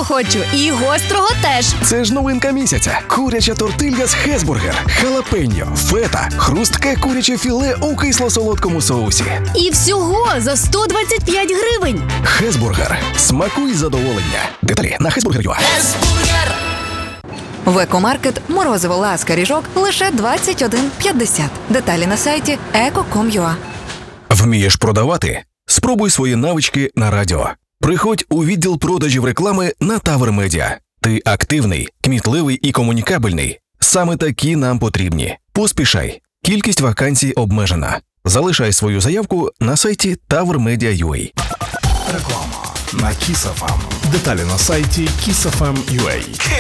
солодкого хочу і гострого теж. Це ж новинка місяця. Куряча тортилья з Хесбургер, халапеньо, фета, хрустке куряче філе у кисло-солодкому соусі. І всього за 125 гривень. Хесбургер. Смакуй задоволення. Деталі на Хесбургер.ua. В екомаркет морозиво ласка ріжок лише 21,50. Деталі на сайті eco.com.ua. Вмієш продавати? Спробуй свої навички на радіо. Приходь у відділ продажів реклами на Тавр Медіа. Ти активний, кмітливий і комунікабельний. Саме такі нам потрібні. Поспішай. Кількість вакансій обмежена. Залишай свою заявку на сайті tavrmedia.ua. Реклама на Kiss FM. Деталі на сайті kissfm.ua.